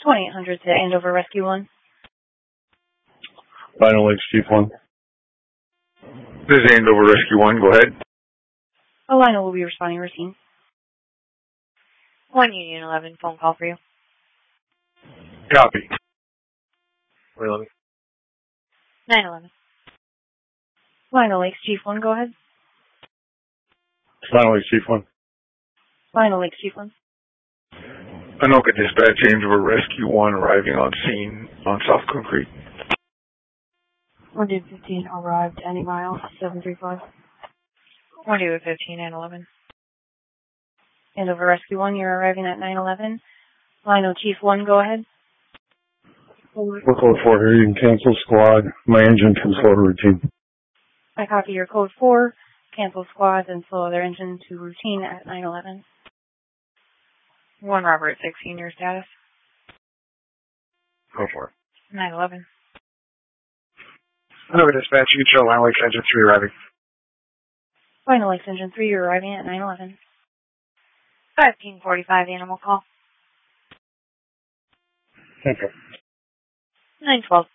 2800 to Andover Rescue 1. Vinyl Lakes Chief 1. This is Andover Rescue 1. Go ahead. Alina will be responding routine. 1 Union 11, phone call for you. Copy. 11. 911. Vinyl Lakes Chief 1, go ahead. Vinyl Lakes Chief 1. Vinyl Lakes Chief 1. Anoka Dispatch, Andover Rescue 1, arriving on scene on South Concrete. 115 arrived, any miles, 735. 115 and 11. Andover Rescue 1, you're arriving at 911. Vinyl Chief 1, go ahead. We're code 4 here. You can cancel squad. My engine can slow to routine. I copy your code 4. Cancel squads and slow their engine to routine at 911. 1 Robert 16, your status. Go for it. 911. Andover Dispatch, you show Vinyl Lakes Engine 3 arriving. Vinyl Lakes Engine 3, you're arriving at 911. 1545, animal call. Okay. 912.